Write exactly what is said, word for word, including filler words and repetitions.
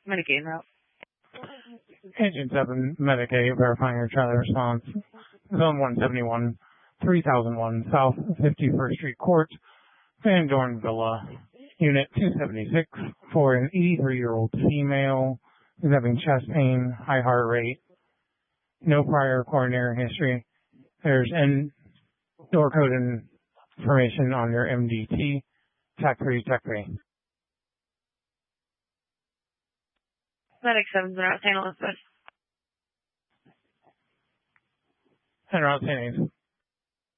Medicaid route. Agent seven, Medicaid, verifying your child response. Zone one seventy-one, three thousand one, South fifty-first Street Court, Van Dorn Villa, Unit two seventy-six, for an eighty-three-year-old female who's having chest pain, high heart rate, no prior coronary history. There's N door code information on your M D T. Tech three, Tech three. Medic seven's route, Saint Elizabeth. And route Saint